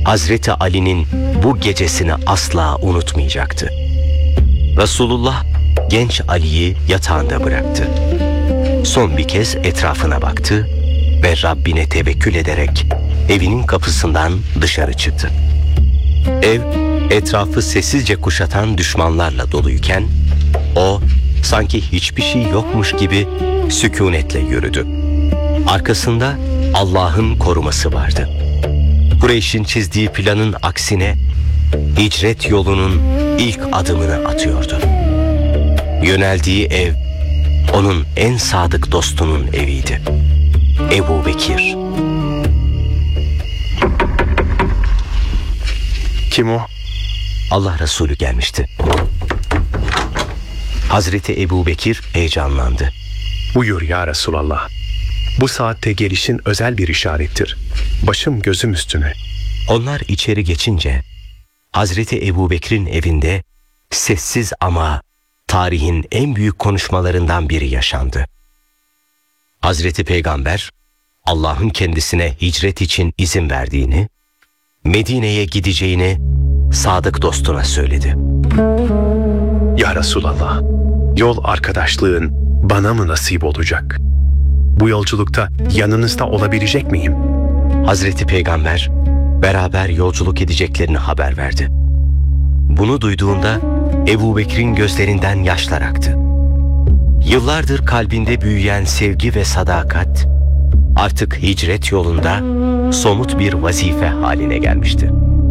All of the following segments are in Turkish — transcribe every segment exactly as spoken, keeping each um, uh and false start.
Hazreti Ali'nin bu gecesini asla unutmayacaktı. Resulullah genç Ali'yi yatağında bıraktı. Son bir kez etrafına baktı ve Rabbine tevekkül ederek evinin kapısından dışarı çıktı. Ev etrafı sessizce kuşatan düşmanlarla doluyken o sanki hiçbir şey yokmuş gibi sükunetle yürüdü. Arkasında Allah'ın koruması vardı. Kureyş'in çizdiği planın aksine hicret yolunun ilk adımını atıyordu. Yöneldiği ev onun en sadık dostunun eviydi. Ebu Bekir. Kim o? Allah Resulü gelmişti. Hazreti Ebu Bekir heyecanlandı. Buyur ya Resulallah. Bu saatte gelişin özel bir işarettir. Başım gözüm üstüne. Onlar içeri geçince Hazreti Ebu Bekir'in evinde sessiz ama tarihin en büyük konuşmalarından biri yaşandı. Hazreti Peygamber Allah'ın kendisine hicret için izin verdiğini, Medine'ye gideceğini sadık dostuna söyledi. Ya Resulallah, yol arkadaşlığın bana mı nasip olacak? Bu yolculukta yanınızda olabilecek miyim? Hazreti Peygamber beraber yolculuk edeceklerini haber verdi. Bunu duyduğunda Ebu Bekir'in gözlerinden yaşlar aktı. Yıllardır kalbinde büyüyen sevgi ve sadakat artık hicret yolunda somut bir vazife haline gelmişti.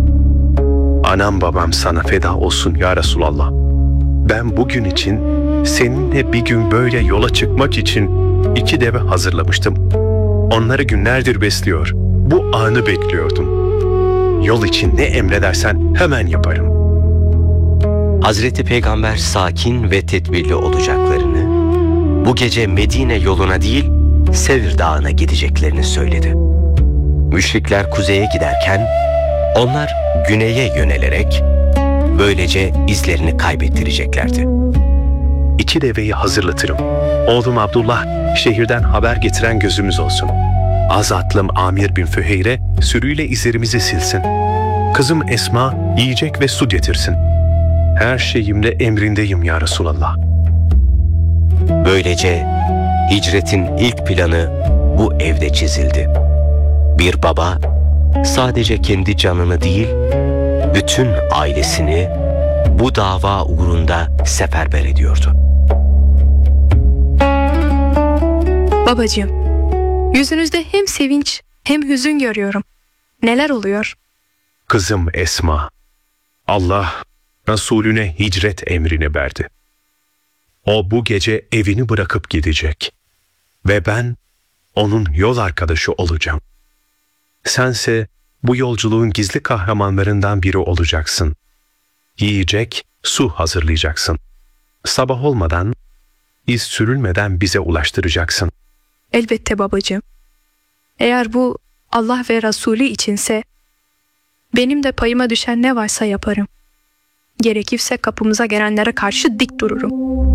Anam babam sana feda olsun ya Resulallah. Ben bugün için seninle bir gün böyle yola çıkmak için iki deve hazırlamıştım. Onları günlerdir besliyor. Bu anı bekliyordum. Yol için ne emredersen hemen yaparım. Hazreti Peygamber sakin ve tedbirli olacaklarını, bu gece Medine yoluna değil Sevr Dağı'na gideceklerini söyledi. Müşrikler kuzeye giderken onlar güneye yönelerek böylece izlerini kaybettireceklerdi. İki deveyi hazırlatırım. Oğlum Abdullah şehirden haber getiren gözümüz olsun. Azatlım Amir bin Füheyre sürüyle izlerimizi silsin. Kızım Esma yiyecek ve su getirsin. Her şeyimle emrindeyim ya Resulallah. Böylece hicretin ilk planı bu evde çizildi. Bir baba sadece kendi canını değil, bütün ailesini bu dava uğrunda seferber ediyordu. Babacığım, yüzünüzde hem sevinç hem hüzün görüyorum. Neler oluyor? Kızım Esma, Allah Resulüne hicret emrini verdi. O bu gece evini bırakıp gidecek ve ben onun yol arkadaşı olacağım. Sense bu yolculuğun gizli kahramanlarından biri olacaksın. Yiyecek, su hazırlayacaksın. Sabah olmadan, iz sürülmeden bize ulaştıracaksın. Elbette babacığım. Eğer bu Allah ve Resulü içinse, benim de payıma düşen ne varsa yaparım. Gerekirse kapımıza gelenlere karşı dik dururum.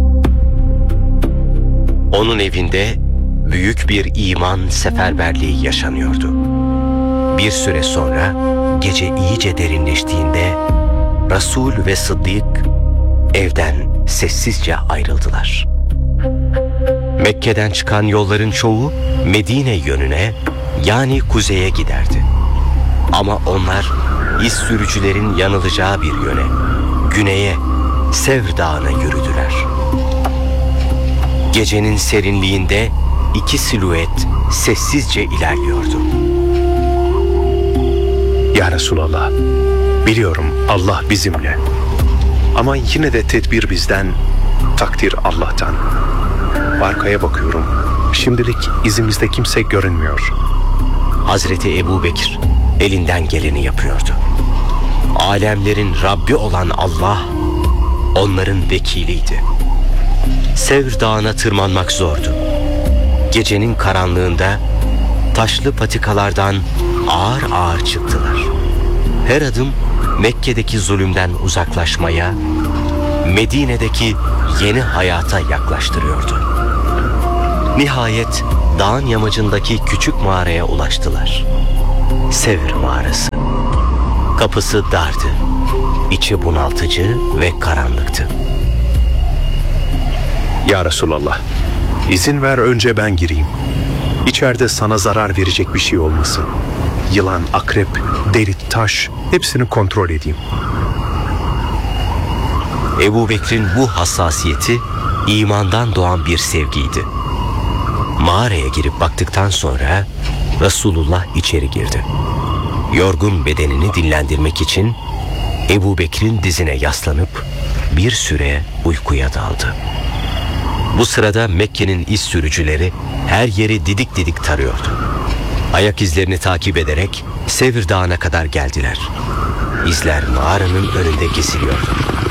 Onun evinde büyük bir iman seferberliği yaşanıyordu. Bir süre sonra gece iyice derinleştiğinde Resul ve Sıddık evden sessizce ayrıldılar. Mekke'den çıkan yolların çoğu Medine yönüne, yani kuzeye giderdi. Ama onlar iz sürücülerin yanılacağı bir yöne, güneye, Sevr Dağı'na yürüdüler. Gecenin serinliğinde iki silüet sessizce ilerliyordu. Ya Resulallah, biliyorum Allah bizimle. Ama yine de tedbir bizden, takdir Allah'tan. Arkaya bakıyorum. Şimdilik izimizde kimse görünmüyor. Hazreti Ebu Bekir elinden geleni yapıyordu. Alemlerin Rabbi olan Allah onların vekiliydi. Sevr Dağı'na tırmanmak zordu. Gecenin karanlığında taşlı patikalardan ağır ağır çıktılar. Her adım Mekke'deki zulümden uzaklaşmaya, Medine'deki yeni hayata yaklaştırıyordu. Nihayet dağın yamacındaki küçük mağaraya ulaştılar. Sevr Mağarası. Kapısı dardı. İçi bunaltıcı ve karanlıktı. Ya Resulallah, izin ver önce ben gireyim. İçeride sana zarar verecek bir şey olmasın. Yılan, akrep, deri, taş hepsini kontrol edeyim. Ebu Bekir'in bu hassasiyeti imandan doğan bir sevgiydi. Mağaraya girip baktıktan sonra Resulullah içeri girdi. Yorgun bedenini dinlendirmek için Ebu Bekir'in dizine yaslanıp bir süre uykuya daldı. Bu sırada Mekke'nin iz sürücüleri her yeri didik didik tarıyordu. Ayak izlerini takip ederek Sevr Dağı'na kadar geldiler. İzler mağaranın önünde kesiliyordu.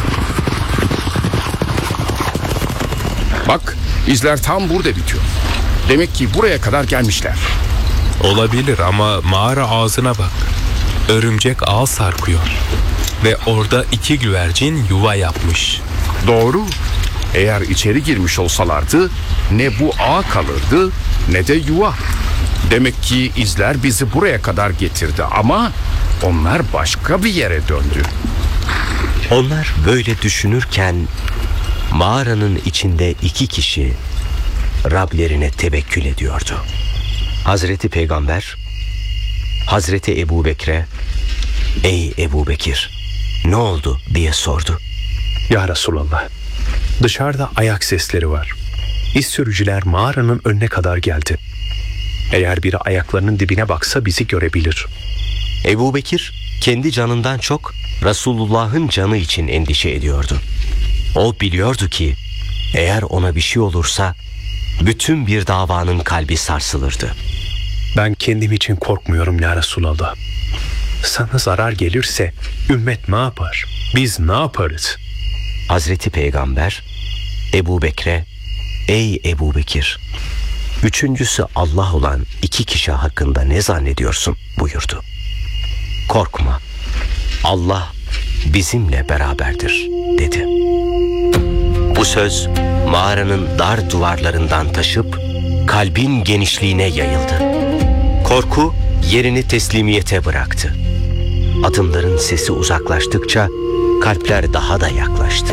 Bak, izler tam burada bitiyor. Demek ki buraya kadar gelmişler. Olabilir ama mağara ağzına bak. Örümcek ağ sarkıyor. Ve orada iki güvercin yuva yapmış. Doğru. Eğer içeri girmiş olsalardı ne bu ağ kalırdı ne de yuva. Demek ki izler bizi buraya kadar getirdi ama onlar başka bir yere döndü. Onlar böyle düşünürken mağaranın içinde iki kişi Rablerine tevekkül ediyordu. Hazreti Peygamber Hazreti Ebu Bekir'e "Ey Ebu Bekir, ne oldu?" diye sordu. Ya Resulallah, dışarıda ayak sesleri var. İz sürücüler mağaranın önüne kadar geldi. Eğer biri ayaklarının dibine baksa bizi görebilir. Ebu Bekir kendi canından çok Resulullah'ın canı için endişe ediyordu. O biliyordu ki eğer ona bir şey olursa bütün bir davanın kalbi sarsılırdı. Ben kendim için korkmuyorum ya Resulallah. Sana zarar gelirse ümmet ne yapar? Biz ne yaparız? Hazreti Peygamber Ebu Bekir'e "Ey Ebu Bekir, üçüncüsü Allah olan iki kişi hakkında ne zannediyorsun?" buyurdu. "Korkma, Allah bizimle beraberdir," dedi. Bu söz mağaranın dar duvarlarından taşıp kalbin genişliğine yayıldı. Korku yerini teslimiyete bıraktı. Adımların sesi uzaklaştıkça kalpler daha da yaklaştı.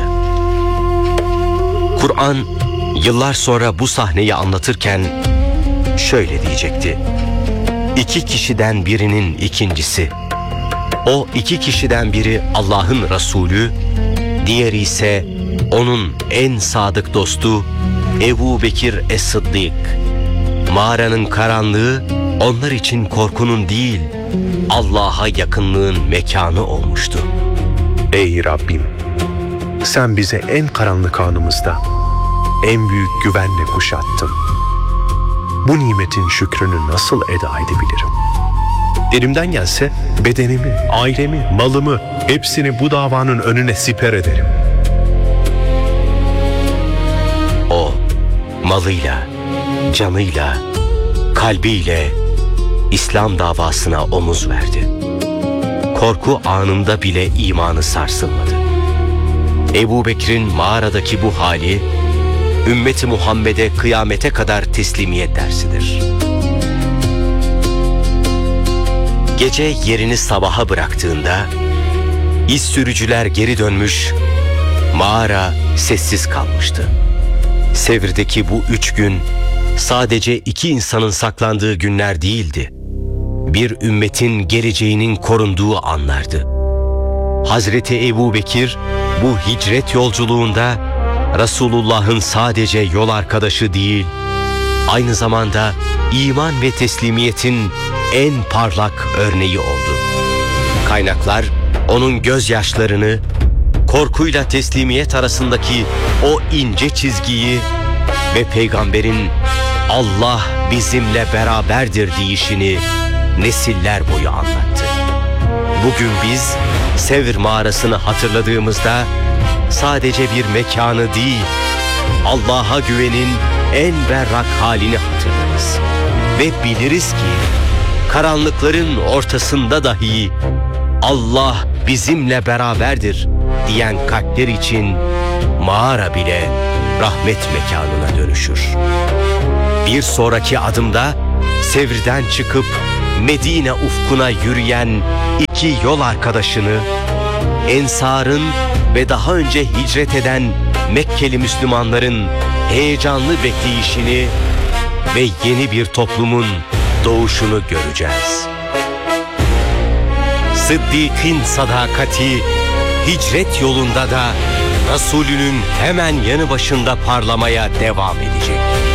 Kur'an yıllar sonra bu sahneyi anlatırken şöyle diyecekti: İki kişiden birinin ikincisi. O iki kişiden biri Allah'ın Resulü, diğeri ise onun en sadık dostu Ebu Bekir Es-Sıddık. Mağaranın karanlığı onlar için korkunun değil, Allah'a yakınlığın mekanı olmuştu. Ey Rabbim, sen bize en karanlık anımızda en büyük güvenle kuşattın. Bu nimetin şükrünü nasıl eda edebilirim? Elimden gelse bedenimi, ailemi, malımı hepsini bu davanın önüne siper ederim. O malıyla, canıyla, kalbiyle İslam davasına omuz verdi. Korku anında bile imanı sarsılmadı. Ebu Bekir'in mağaradaki bu hali ümmeti Muhammed'e kıyamete kadar teslimiyet dersidir. Gece yerini sabaha bıraktığında iz sürücüler geri dönmüş, mağara sessiz kalmıştı. Sevr'deki bu üç gün sadece iki insanın saklandığı günler değildi. Bir ümmetin geleceğinin korunduğu anlardı. Hazreti Ebu Bekir bu hicret yolculuğunda Resulullah'ın sadece yol arkadaşı değil, aynı zamanda iman ve teslimiyetin en parlak örneği oldu. Kaynaklar onun gözyaşlarını, korkuyla teslimiyet arasındaki o ince çizgiyi ve peygamberin Allah bizimle beraberdir deyişini nesiller boyu anlattı. Bugün biz Sevr mağarasını hatırladığımızda sadece bir mekanı değil, Allah'a güvenin en berrak halini hatırlarız. Ve biliriz ki karanlıkların ortasında dahi Allah bizimle beraberdir diyen kalpler için mağara bile rahmet mekanına dönüşür. Bir sonraki adımda Sevr'den çıkıp Medine ufkuna yürüyen iki yol arkadaşını, Ensar'ın ve daha önce hicret eden Mekkeli Müslümanların heyecanlı bekleyişini ve yeni bir toplumun doğuşunu göreceğiz. Sıddık'ın sadakati hicret yolunda da Resulünün hemen yanı başında parlamaya devam edecek.